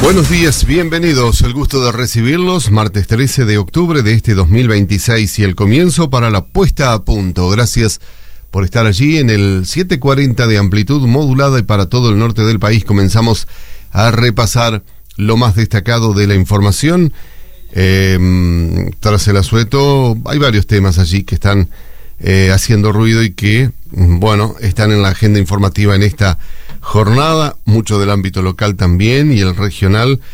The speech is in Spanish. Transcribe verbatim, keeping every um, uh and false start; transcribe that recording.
Buenos días, bienvenidos. El gusto de recibirlos. Martes trece de octubre de este dos mil veintiséis y el comienzo para la puesta a punto. Gracias por estar allí en el setecientos cuarenta de amplitud modulada y para todo el norte del país. Comenzamos a repasar lo más destacado de la información. Eh, tras el asueto hay varios temas allí que están eh, haciendo ruido y que, bueno, están en la agenda informativa en esta jornada, mucho del ámbito local también y el regional.